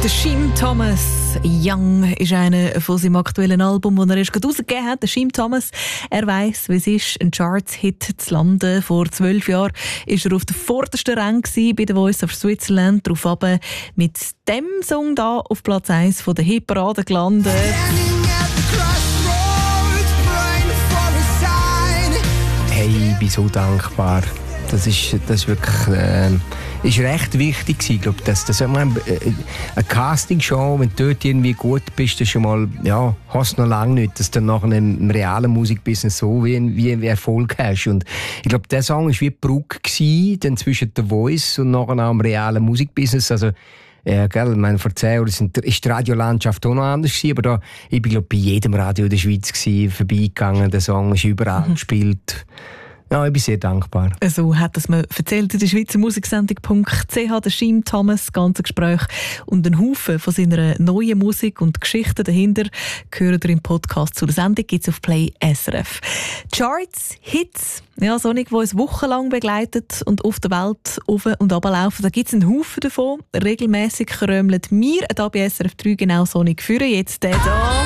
Der Shem Thomas Young ist einer von seinem aktuellen Album, das er erst gerade rausgegeben hat. Der Shem Thomas, er weiss, wie es ist, einen Charts-Hit zu landen. Vor 12 Jahren war er auf der vordersten Rang bei der Voice of Switzerland. Darauf aber mit dem Song da auf Platz 1 von der Hitparade gelandet. Hey, ich bin so dankbar. Das ist wirklich ist recht wichtig gewesen. Ich glaube, das eine Castingshow, wenn du dort irgendwie gut bist, das schon mal, ja, hast du noch lange nicht, dass du nachher im realen Musikbusiness so wie Erfolg hast. Und ich glaube, der Song war wie die Brücke gewesen, dann zwischen der Voice und nachher auch im realen Musikbusiness. Also, ja, gell, ich meine, vor 10 Jahren ist die Radiolandschaft auch noch anders gewesen, aber da, ich bin, glaube ich, bei jedem Radio in der Schweiz gewesen, vorbeigegangen, der Song ist überall gespielt. Ja, ich bin sehr dankbar. So hat es mir erzählt in der Schweizer Musiksendung.ch, der Shem Thomas, das ganze Gespräch. Und ein Haufen von seiner neuen Musik und Geschichten dahinter hören ihr im Podcast zu der Sendung, gibt es auf Play SRF. Charts, Hits, ja, Sonic, die uns wochenlang begleitet und auf der Welt auf und runter laufen. Da gibt es einen Haufen davon. Regelmässig krömeln wir da bei SRF 3 genau Sonic führen. Jetzt der da.